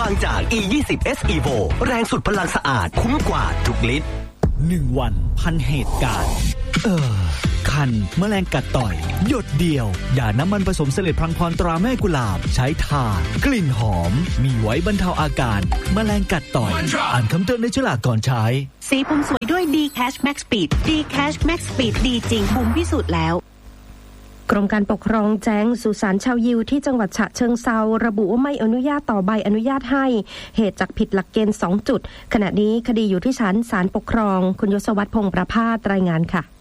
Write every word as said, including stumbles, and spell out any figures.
างจาก อี ยี่สิบ เอส Evo แรงสุดพลังสะอาดคุ้มกว่าทุกลิตรหนึ่งวันพันเหตุการณ์เออคันแมลงกัดต่อยหยดเดียวยาน้ำมันผสมเสลดพลังพรตราแม่กุหลาบใช้ทากลิ่นหอมมีไว้บรรเทาอาการแมลงกัดต่อยอ่านคำเตือนในฉลากก่อนใช้สีผมสวยด้วย D-Cash Max Speed D-Cash Max Speed ดีจริงบุมพิสูจน์แล้วกรมการปกครองแจ้งสุสานชาวยิวที่จังหวัดฉะเชิงเทราระบุว่าไม่อนุญาตต่อใบอนุญาตให้เหตุจากผิดหลักเกณฑ์สองจุดขณะนี้คดีอยู่ที่ชั้นศาลปกครองคุณยศวัฒน์พงษ์ประภาสรายงานค่ะ